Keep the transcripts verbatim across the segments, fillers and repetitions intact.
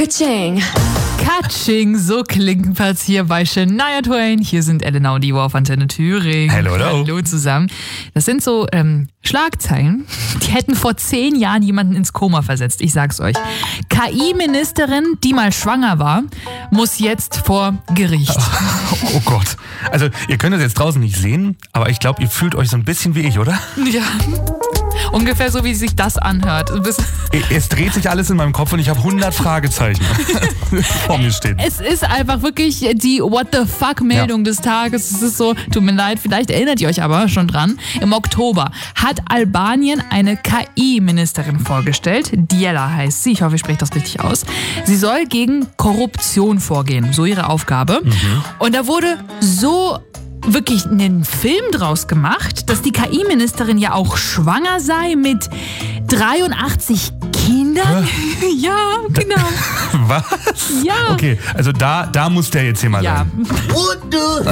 Ka-ching. Katsching, so klingt es hier bei Shania Twain. Hier sind Elena und Ivo auf Antenne Thüringen. Hello, hello. Hallo zusammen. Das sind so ähm, Schlagzeilen, die hätten vor zehn Jahren jemanden ins Koma versetzt. Ich sag's euch. K I-Ministerin, die mal schwanger war, muss jetzt vor Gericht. Oh Gott. Also ihr könnt das jetzt draußen nicht sehen, aber ich glaube, ihr fühlt euch so ein bisschen wie ich, oder? Ja. Ungefähr so, wie sich das anhört. Es dreht sich alles in meinem Kopf und ich habe hundert Fragezeichen vor mir stehen. Es ist einfach wirklich die What the fuck-Meldung ja. des Tages. Es ist so, tut mir leid, vielleicht erinnert ihr euch aber schon dran. Im Oktober hat Albanien eine K I-Ministerin vorgestellt. Diela heißt sie. Ich hoffe, ich spreche das richtig aus. Sie soll gegen Korruption vorgehen. So ihre Aufgabe. Mhm. Und da wurde so wirklich einen Film draus gemacht, dass die K I-Ministerin ja auch schwanger sei mit dreiundachtzig Kindern. Hä? Ja, genau. Was? Ja. Okay, also da, da muss der jetzt hier mal ja. sein. What the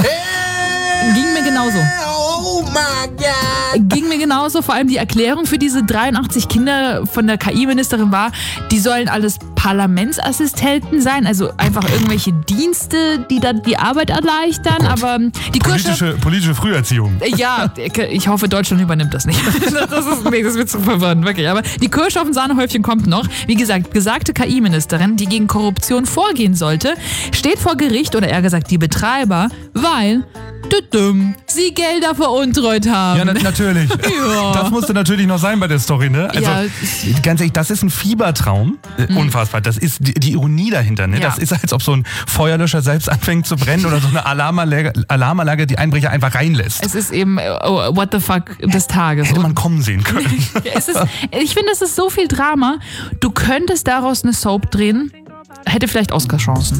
hell? Ging mir genauso. Oh my God. Ging mir genauso. Vor allem die Erklärung für diese dreiundachtzig Kinder von der K I-Ministerin war, die sollen alles Parlamentsassistenten sein, also einfach irgendwelche Dienste, die dann die Arbeit erleichtern. Oh aber die politische, Kirsche, politische Früherziehung. Ja, ich hoffe, Deutschland übernimmt das nicht. Das ist, nee, das wird zu verwirrend, wirklich. Aber die Kirsche auf dem Sahnehäufchen kommt noch. Wie gesagt, gesagte K I-Ministerin, die gegen Korruption vorgehen sollte, steht vor Gericht, oder eher gesagt die Betreiber, weil tütüm, sie Gelder veruntreut haben. Ja, na, natürlich. Ja. Das musste natürlich noch sein bei der Story, ne? Also, Ja. ganz ehrlich, das ist ein Fiebertraum. Mhm. Unfassbar. Das ist die, die Ironie dahinter, ne? Ja. Das ist, als ob so ein Feuerlöscher selbst anfängt zu brennen oder so eine Alarmanlage, Alarmanlage die Einbrecher einfach reinlässt. Es ist eben oh, what the fuck des Tages. Hätte man kommen sehen können. Es ist, ich finde, es ist so viel Drama. Du könntest daraus eine Soap drehen. Hätte vielleicht Oscar-Chancen.